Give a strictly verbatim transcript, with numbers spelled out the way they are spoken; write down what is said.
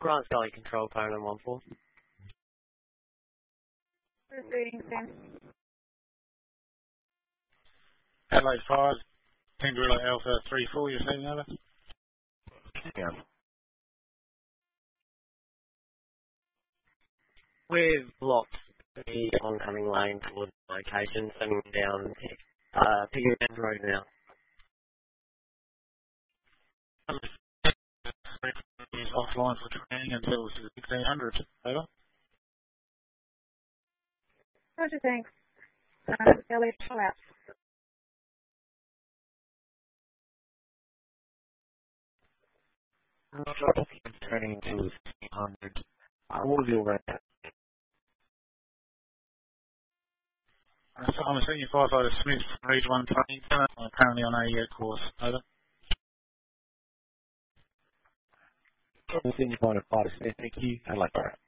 Grant Scully, Control, Conan one four. Reading, Sam. Adelaide five, Pingrilla Alpha three four, you're saying over? Yeah. We've blocked the oncoming lane towards the location, sending down uh, Piggyback Road now. Is offline for training until sixteen hundred, over? Roger, thanks. Uh, Scully, pull out. I'm not sure if it's turning into sixteen hundred. Uh, what was your rate? I'm a senior firefighter Smith, Age one training, I'm currently on a uh, course, over. Senior firefighter Smith, thank you. I'd like that.